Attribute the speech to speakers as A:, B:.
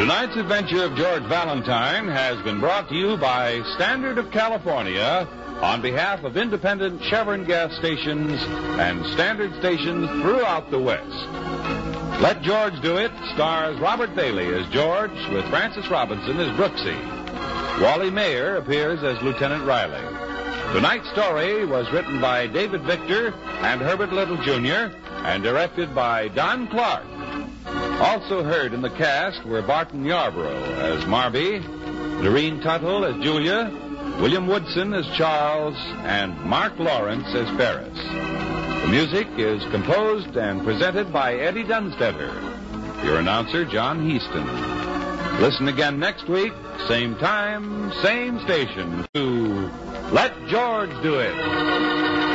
A: Tonight's adventure of George Valentine has been brought to you by Standard of California on behalf of independent Chevron gas stations and Standard stations throughout the West. Let George Do It stars Robert Bailey as George with Francis Robinson as Brooksy. Wally Mayer appears as Lieutenant Riley. Tonight's story was written by David Victor and Herbert Little, Jr. and directed by Don Clark. Also heard in the cast were Barton Yarborough as Marby, Lorene Tuttle as Julia, William Woodson as Charles, and Mark Lawrence as Ferris. The music is composed and presented by Eddie Dunstetter. Your announcer, John Heaston. Listen again next week, same time, same station, to Let George Do It.